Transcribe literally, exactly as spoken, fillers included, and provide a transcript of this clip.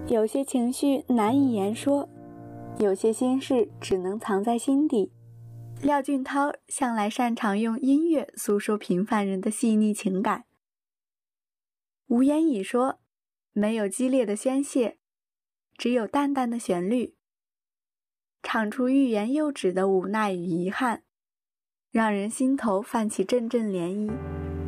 有些情绪难以言说，有些心事只能藏在心底。廖俊涛向来擅长用音乐诉说平凡人的细腻情感。无言以说，没有激烈的宣泄，只有淡淡的旋律，唱出欲言又止的无奈与遗憾，让人心头泛起阵阵涟漪。